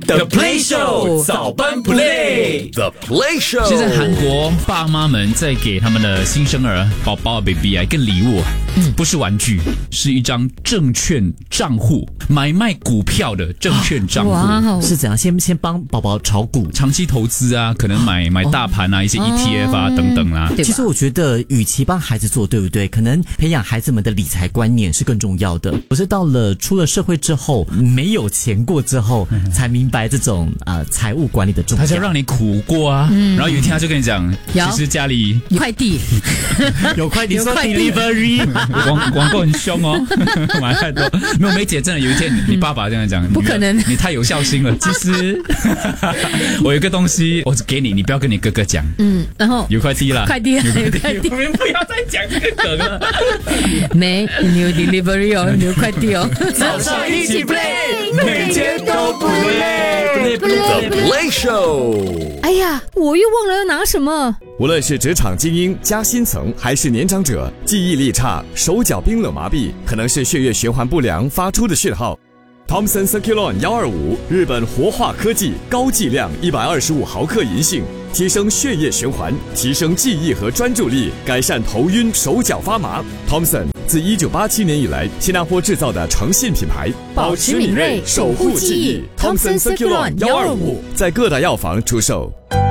The Play Show 早班 Play。The Play Show。 现在韩国爸妈们在给他们的新生儿宝宝 baby 一个礼物，不是玩具，是一张证券账户，买卖股票的证券账户。 是怎样？先帮宝宝炒股， 长期投资啊，可能买大盘啊，一些 ETF 啊等等啊。 其实我觉得，与其帮孩子做，对不对？可能培养孩子们的理财观念是更重要的。不是到了出了社会之后，没有钱过之后，才明白这种财务管理的重要。 他就让你苦过啊，然后有一天他就跟你讲，其实家里快递有快递，说 delivery， 广告很凶哦，买太多。没有梅姐，真的有一天你爸爸这样讲， 不可能， 你太有孝心了。其实我有一个东西，我只给你，你不要跟你哥哥讲。 然后有快递啦， 快递有快递， 我们不要再讲这个梗了。 没，你有 delivery 哦，你有快递哦。 早上一起 play， 每天都不累。The Play Show。 哎呀，我又忘了要拿什么。 无论是职场精英、夹心层，还是年长者，记忆力差、手脚冰冷麻痹，可能是血液循环不良发出的讯号。Thomson Circulon 125，日本活化科技，高剂量125毫克银杏，提升血液循环，提升记忆和专注力，改善头晕、手脚发麻。Thomson 自1987年以来，新加坡制造的诚信品牌， 保持敏锐，守护记忆。Thomson Circulon 125 在各大药房出售。